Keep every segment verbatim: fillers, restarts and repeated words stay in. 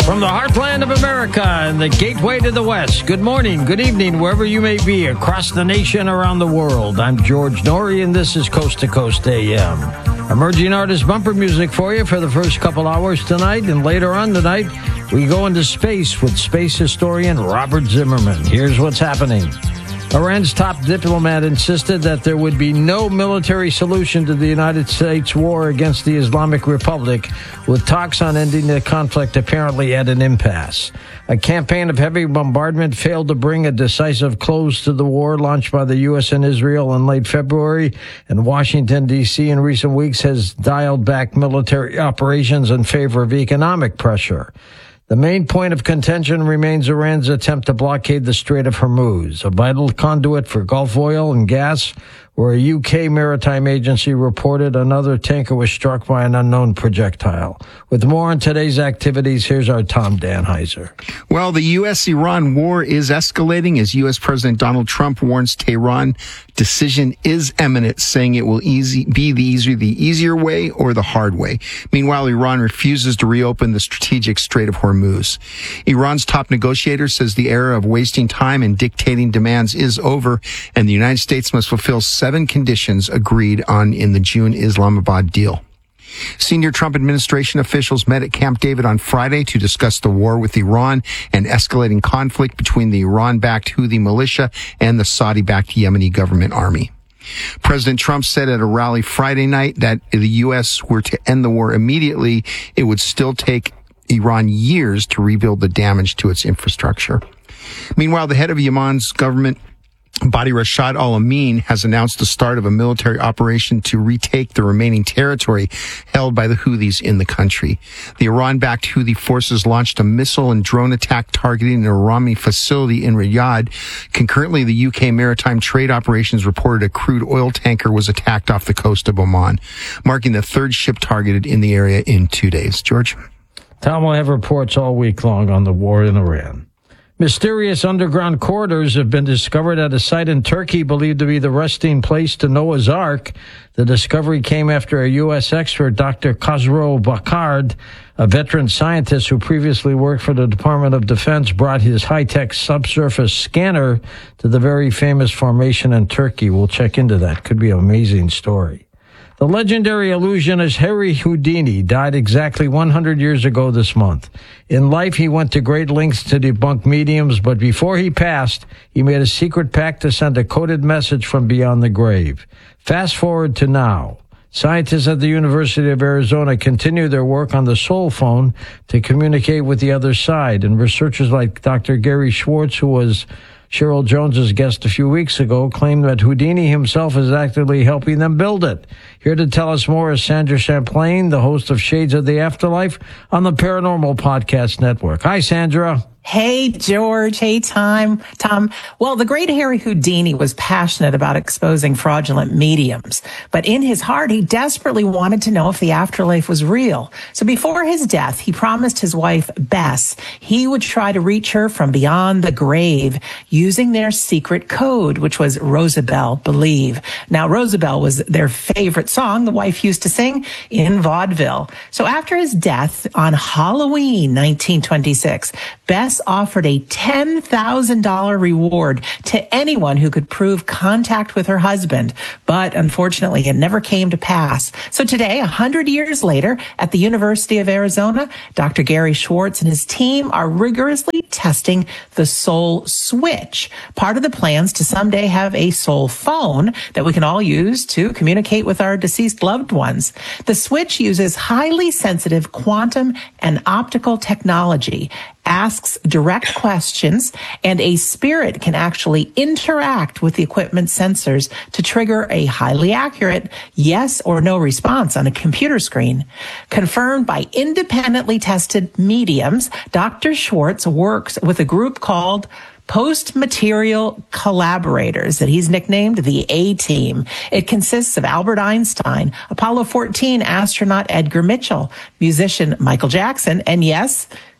From the heartland of America and the gateway to the West, good morning, good evening, wherever you may be across the nation, around the world. I'm George Norrie, and this is Coast to Coast A M. Emerging artist bumper music for you for the first couple hours tonight, and later on tonight, we go into space with space historian Robert Zimmerman. Here's what's happening. Iran's top diplomat insisted that there would be no military solution to the United States war against the Islamic Republic, with talks on ending the conflict apparently at an impasse. A campaign of heavy bombardment failed to bring a decisive close to the war launched by the U S and Israel in late February, and Washington, D C in recent weeks has dialed back military operations in favor of economic pressure. The main point of contention remains Iran's attempt to blockade the Strait of Hormuz, a vital conduit for Gulf oil and gas, where a U K maritime agency reported another tanker was struck by an unknown projectile. With more on today's activities, here's our Tom Danheiser. Well, the U S Iran war is escalating as U S President Donald Trump warns Tehran decision is imminent, saying it will easy, be the easier, the easier way or the hard way. Meanwhile, Iran refuses to reopen the strategic Strait of Hormuz. Iran's top negotiator says the era of wasting time and dictating demands is over, and the United States must fulfill seven conditions agreed on in the June Islamabad deal. Senior Trump administration officials met at Camp David on Friday to discuss the war with Iran and escalating conflict between the Iran-backed Houthi militia and the Saudi-backed Yemeni government army. President Trump said at a rally Friday night that if the U S were to end the war immediately, it would still take Iran years to rebuild the damage to its infrastructure. Meanwhile, the head of Yemen's government, Badi Rashad Al Amin, has announced the start of a military operation to retake the remaining territory held by the Houthis in the country. The Iran-backed Houthi forces launched a missile and drone attack targeting an Iranian facility in Riyadh. Concurrently, the U K Maritime Trade Operations reported a crude oil tanker was attacked off the coast of Oman, marking the third ship targeted in the area in two days. George? Tom will have reports all week long on the war in Iran. Mysterious underground corridors have been discovered at a site in Turkey believed to be the resting place to Noah's Ark. The discovery came after a U S expert, Doctor Khosrow Bakard, a veteran scientist who previously worked for the Department of Defense, brought his high-tech subsurface scanner to the very famous formation in Turkey. We'll check into that. Could be an amazing story. The legendary illusionist Harry Houdini died exactly one hundred years ago this month. In life, he went to great lengths to debunk mediums, but before he passed, he made a secret pact to send a coded message from beyond the grave. Fast forward to now. Scientists at the University of Arizona continue their work on the soul phone to communicate with the other side, and researchers like Doctor Gary Schwartz, who was Cheryl Jones's guest a few weeks ago, claimed that Houdini himself is actively helping them build it. Here to tell us more is Sandra Champlain, the host of Shades of the Afterlife on the Paranormal Podcast Network. Hi, Sandra. Hey, George. Hey, Tom. Tom. Well, the great Harry Houdini was passionate about exposing fraudulent mediums, but in his heart, he desperately wanted to know if the afterlife was real. So before his death, he promised his wife, Bess, he would try to reach her from beyond the grave using their secret code, which was Rosabelle Believe. Now, Rosabelle was their favorite song the wife used to sing in vaudeville. So after his death on Halloween nineteen twenty-six, Bess offered a ten thousand dollars reward to anyone who could prove contact with her husband. But unfortunately, it never came to pass. So today, a hundred years later, at the University of Arizona, Doctor Gary Schwartz and his team are rigorously testing the soul switch, part of the plans to someday have a soul phone that we can all use to communicate with our deceased loved ones. The switch uses highly sensitive quantum and optical technology, asks direct questions, and a spirit can actually interact with the equipment's sensors to trigger a highly accurate yes or no response on a computer screen. Confirmed by independently tested mediums, Doctor Schwartz works with a group called Post-Material Collaborators that he's nicknamed the A-Team. It consists of Albert Einstein, Apollo fourteen astronaut Edgar Mitchell, musician Michael Jackson, and yes,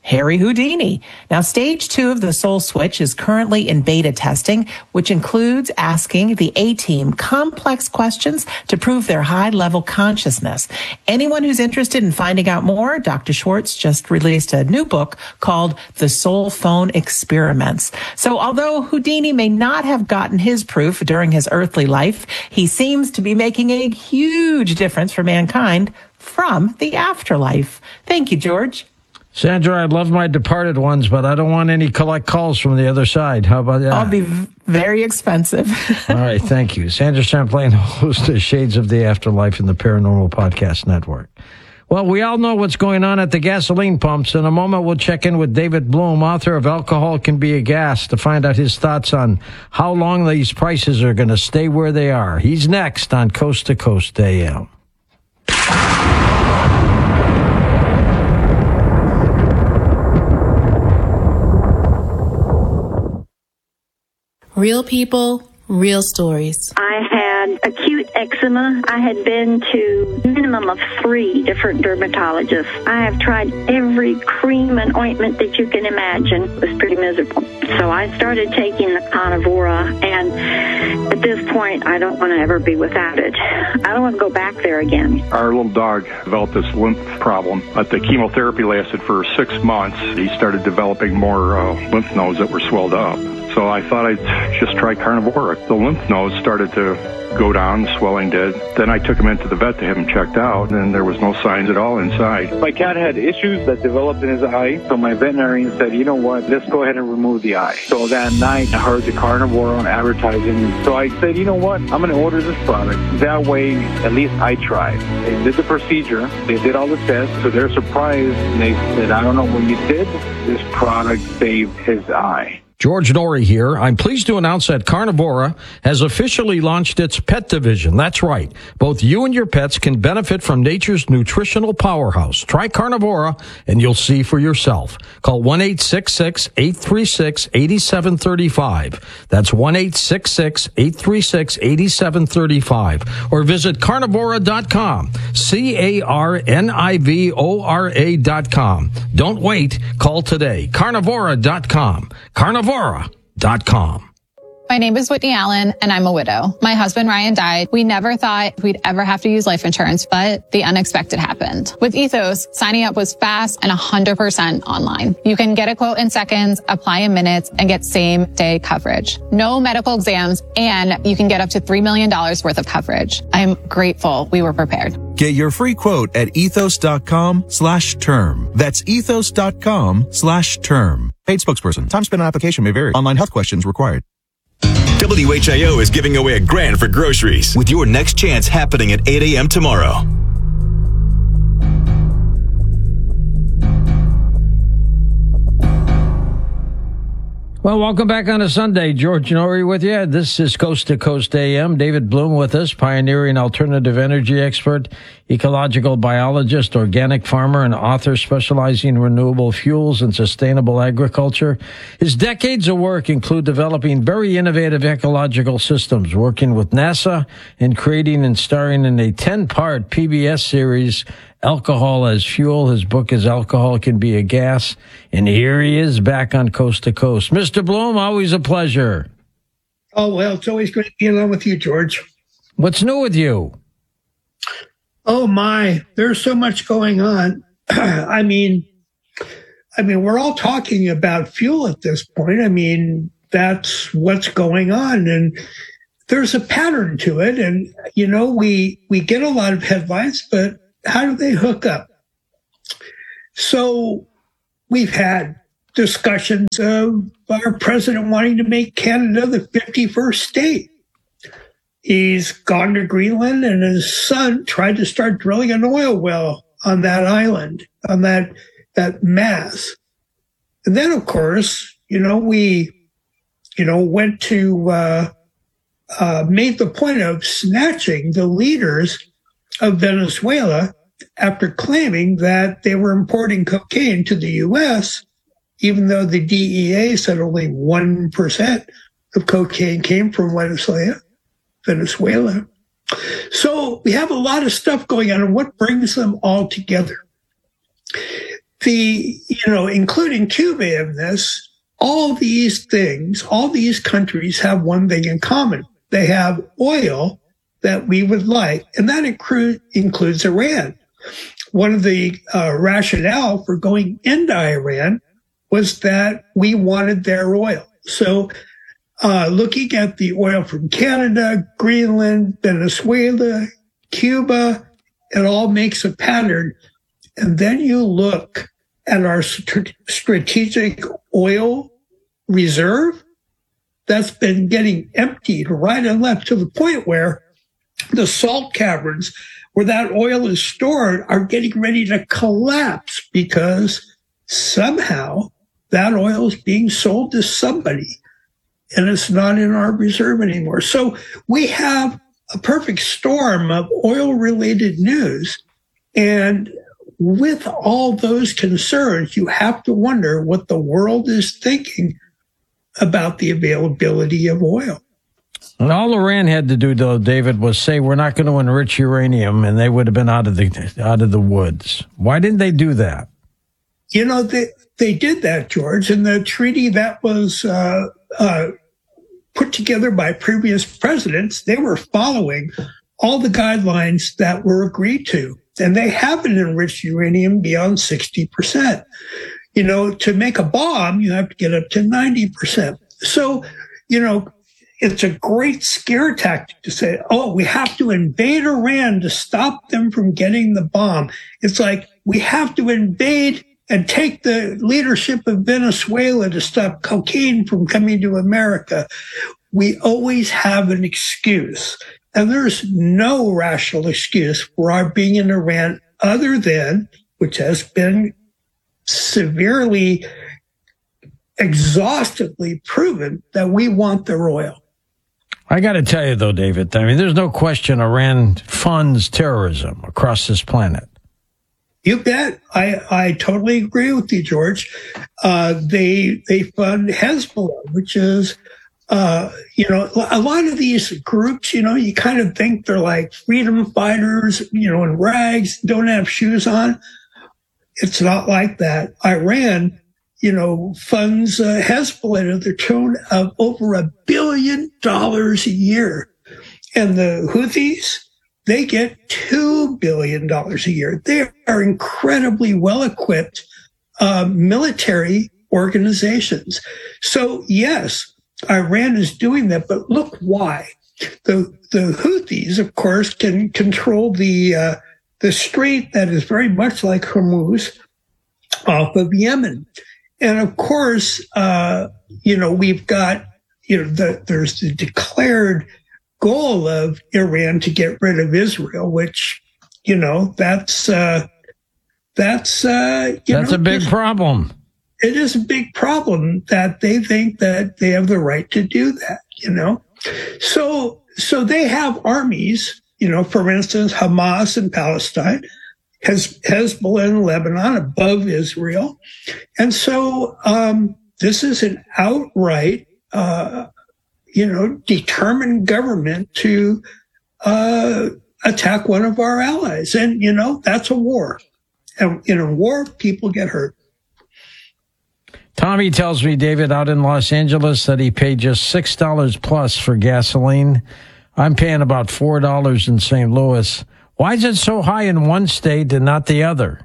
Harry Houdini. Now, stage two of the Soul Switch is currently in beta testing, which includes asking the A-Team complex questions to prove their high-level consciousness. Anyone who's interested in finding out more, Doctor Schwartz just released a new book called The Soul Phone Experiments. So although Houdini may not have gotten his proof during his earthly life, he seems to be making a huge difference for mankind from the afterlife. Thank you, George. Sandra, I love my departed ones, but I don't want any collect calls from the other side. How about that? I'll be v- very expensive. All right, thank you. Sandra Champlain, host of Shades of the Afterlife in the Paranormal Podcast Network. Well, we all know what's going on at the gasoline pumps. In a moment, we'll check in with David Bloom, author of Alcohol Can Be a Gas, to find out his thoughts on how long these prices are going to stay where they are. He's next on Coast to Coast A M. Real people, real stories. I had acute eczema. I had been to a minimum of three different dermatologists. I have tried every cream and ointment that you can imagine. It was pretty miserable. So I started taking the Carnivora, and at this point, I don't want to ever be without it. I don't want to go back there again. Our little dog developed this lymph problem, but the chemotherapy lasted for six months. He started developing more uh, lymph nodes that were swelled up. So I thought I'd just try Carnivora. The lymph nodes started to go down, swelling did. Then I took him into the vet to have him checked out, and there was no signs at all inside. My cat had issues that developed in his eye, so my veterinarian said, you know what, let's go ahead and remove the eye. So that night, I heard the Carnivora on advertising, so I said, you know what, I'm going to order this product. That way, at least I tried. They did the procedure, they did all the tests, so they're surprised, and they said, I don't know what you did, this product saved his eye. George Norrie here. I'm pleased to announce that Carnivora has officially launched its pet division. That's right. Both you and your pets can benefit from nature's nutritional powerhouse. Try Carnivora and you'll see for yourself. Call one eight six six, eight three six, eight seven three five. That's one eight six six, eight three six, eight seven three five. Or visit carnivora dot com. C A R N I V O R A dot com. Don't wait. Call today. carnivora dot com. Carnivora dot com. My name is Whitney Allen, and I'm a widow. My husband, Ryan, died. We never thought we'd ever have to use life insurance, but the unexpected happened. With Ethos, signing up was fast and one hundred percent online. You can get a quote in seconds, apply in minutes, and get same-day coverage. No medical exams, and you can get up to three million dollars worth of coverage. I'm grateful we were prepared. Get your free quote at ethos.com slash term. That's ethos.com slash term. Paid spokesperson. Time spent on application may vary. Online health questions required. W H I O is giving away a grand for groceries with your next chance happening at eight a.m. tomorrow. Well, welcome back on a Sunday. George Norrie with you. This is Coast to Coast A M. David Bloom with us, pioneering alternative energy expert, ecological biologist, organic farmer, and author specializing in renewable fuels and sustainable agriculture. His decades of work include developing very innovative ecological systems, working with NASA, and creating and starring in a ten-part P B S series, Alcohol as Fuel. His book is Alcohol Can Be a Gas. And here he is back on Coast to Coast. Mister Bloom, always a pleasure. Oh, well, it's always good to be along with you, George. What's new with you? Oh, my. There's so much going on. I mean, I mean, we're all talking about fuel at this point. I mean, that's what's going on. And there's a pattern to it. And, you know, we, we get a lot of headlines, but how do they hook up? So we've had discussions of our president wanting to make Canada the fifty-first state. He's gone to Greenland, and his son tried to start drilling an oil well on that island, on that, that mass. And then, of course, you know, we, you know, went to, uh, uh, made the point of snatching the leaders of Venezuela after claiming that they were importing cocaine to the U S, even though the D E A said only one percent of cocaine came from Venezuela. Venezuela. So we have a lot of stuff going on, and what brings them all together? the, you know, including Cuba in this, all these things, all these countries have one thing in common. They have oil that we would like, and that include, includes Iran. One of the uh, rationale for going into Iran was that we wanted their oil. So uh, looking at the oil from Canada, Greenland, Venezuela, Cuba, it all makes a pattern. And then you look at our st- strategic oil reserve that's been getting emptied right and left, to the point where the salt caverns where that oil is stored are getting ready to collapse because somehow that oil is being sold to somebody and it's not in our reserve anymore. So we have a perfect storm of oil-related news. And with all those concerns, you have to wonder what the world is thinking about the availability of oil. And all Iran had to do, though, David, was say we're not going to enrich uranium, and they would have been out of the out of the woods. Why didn't they do that? You know, they they did that, George, and the treaty that was uh, uh, put together by previous presidents, they were following all the guidelines that were agreed to, and they haven't enriched uranium beyond sixty percent. You know, to make a bomb, you have to get up to ninety percent. So, you know, it's a great scare tactic to say, oh, we have to invade Iran to stop them from getting the bomb. It's like we have to invade and take the leadership of Venezuela to stop cocaine from coming to America. We always have an excuse. And there's no rational excuse for our being in Iran other than, which has been severely, exhaustively proven, that we want their oil. I got to tell you, though, David, I mean, there's no question Iran funds terrorism across this planet. You bet. I, I totally agree with you, George. Uh, they they fund Hezbollah, which is, uh, you know, a lot of these groups, you know, you kind of think they're like freedom fighters, you know, in rags, don't have shoes on. It's not like that. Iran, you know, funds uh, Hezbollah to the tune of over a billion dollars a year. And the Houthis, they get two billion dollars a year. They are incredibly well-equipped uh, military organizations. So, yes, Iran is doing that, but look why. The, the Houthis, of course, can control the, uh, the strait that is very much like Hormuz off of Yemen. And of course, uh, you know, we've got, you know, the, there's the declared goal of Iran to get rid of Israel, which, you know, that's, uh, that's, uh, you that's know, a big just, problem. It is a big problem that they think that they have the right to do that, you know? So, so they have armies, you know, for instance, Hamas in Palestine, has Hezbollah in Lebanon above Israel. And so um, this is an outright, uh, you know, determined government to uh, attack one of our allies. And, you know, that's a war. And in a war, people get hurt. Tommy tells me, David, out in Los Angeles, that he paid just six dollars plus for gasoline. I'm paying about four dollars in Saint Louis. Why is it so high in one state and not the other?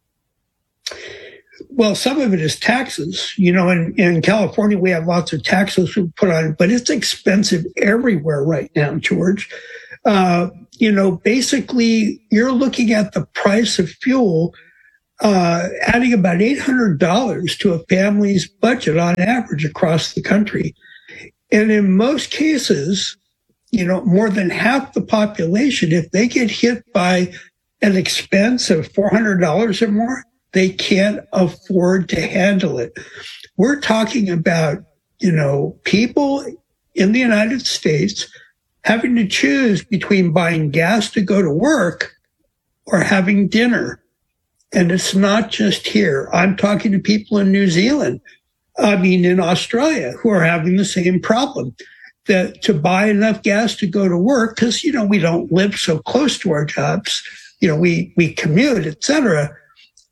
Well, some of it is taxes. You know, in, in California, we have lots of taxes we put on it, but it's expensive everywhere right now, George. Uh, you know, basically, you're looking at the price of fuel, uh, adding about eight hundred dollars to a family's budget on average across the country. And in most cases, you know, more than half the population, if they get hit by an expense of four hundred dollars or more, they can't afford to handle it. We're talking about, you know, people in the United States having to choose between buying gas to go to work or having dinner. And it's not just here. I'm talking to people in New Zealand, I mean, in Australia, who are having the same problem. That to buy enough gas to go to work, because, you know, we don't live so close to our jobs, you know, we, we commute, et cetera.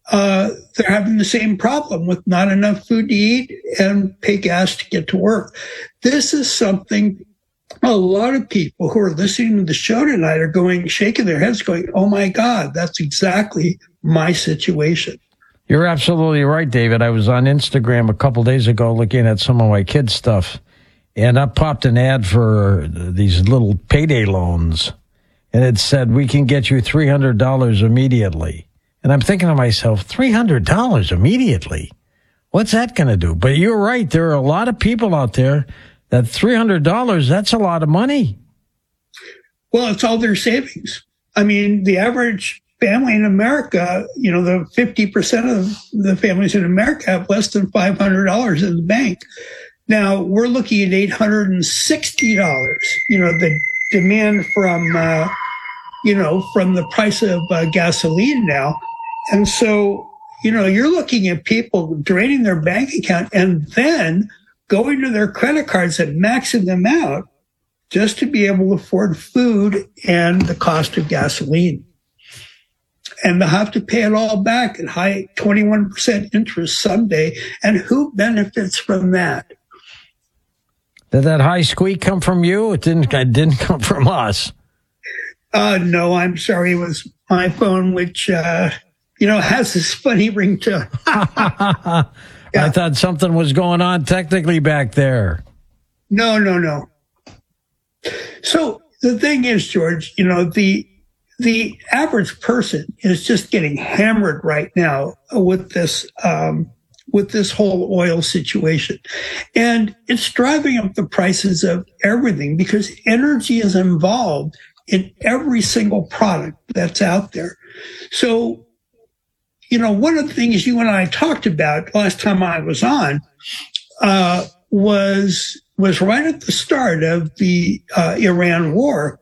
uh, they're having the same problem with not enough food to eat and pay gas to get to work. This is something a lot of people who are listening to the show tonight are going, shaking their heads going, oh my God, that's exactly my situation. You're absolutely right, David. I was on Instagram a couple days ago looking at some of my kids' stuff, and I popped an ad for these little payday loans, and it said, we can get you three hundred dollars immediately. And I'm thinking to myself, three hundred dollars immediately? What's that going to do? But you're right. There are a lot of people out there that three hundred dollars, that's a lot of money. Well, it's all their savings. I mean, the average family in America, you know, the fifty percent of the families in America have less than five hundred dollars in the bank. Now, we're looking at eight hundred sixty dollars, you know, the demand from, uh, you know, from the price of uh, gasoline now. And so, you know, you're looking at people draining their bank account and then going to their credit cards and maxing them out just to be able to afford food and the cost of gasoline. And they'll have to pay it all back at high twenty-one percent interest someday. And who benefits from that? Did that high squeak come from you? It didn't, it didn't come from us. Uh, no, I'm sorry. It was my phone, which, uh, you know, has this funny ringtone. Yeah. I thought something was going on technically back there. No, no, no. So the thing is, George, you know, the the average person is just getting hammered right now with this um, with this whole oil situation, and it's driving up the prices of everything because energy is involved in every single product that's out there. So, you know, one of the things you and I talked about last time I was on uh, was was right at the start of the uh, Iran war.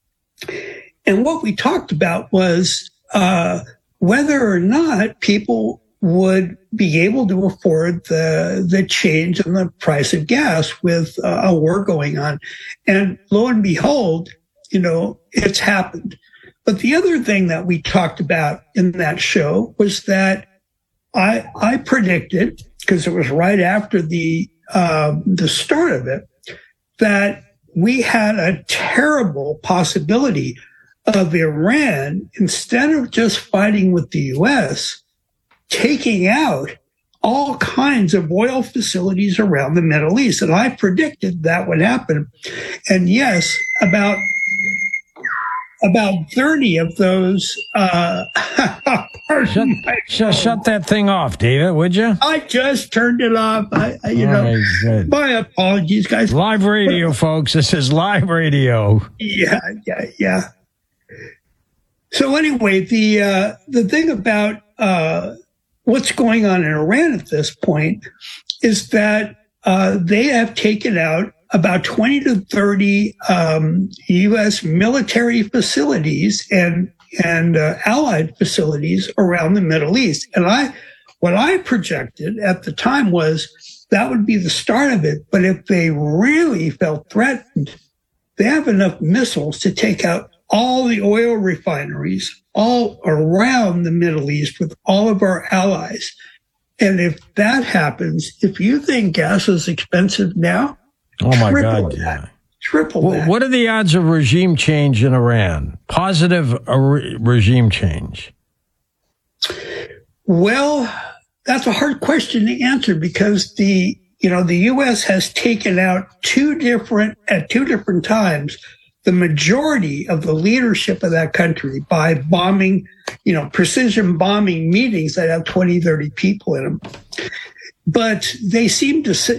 And what we talked about was uh, whether or not people would be able to afford the the change in the price of gas with uh, a war going on. And lo and behold, you know, it's happened. But the other thing that we talked about in that show was that I I predicted, because it was right after the um, the start of it, that we had a terrible possibility of Iran, instead of just fighting with the U S, taking out all kinds of oil facilities around the Middle East. And I predicted that would happen. And yes, about About thirty of those. Uh, shut, shut, shut that thing off, David, would you? I just turned it off. I, I, you know, right, my apologies, guys. Live radio, folks. This is live radio. Yeah, yeah, yeah. So anyway, the uh, the thing about uh, what's going on in Iran at this point is that uh, they have taken out about twenty to thirty um, U S military facilities and and uh, allied facilities around the Middle East. And I, what I projected at the time was that would be the start of it. But if they really felt threatened, they have enough missiles to take out all the oil refineries all around the Middle East with all of our allies. And if that happens, if you think gas is expensive now, oh my triple God, that. yeah. Triple Well, that. what are the odds of regime change in Iran? Positive uh, re- regime change? Well, that's a hard question to answer because the, you know, the U S has taken out two different, at two different times, the majority of the leadership of that country by bombing, you know, precision bombing meetings that have twenty, thirty people in them. But they seem to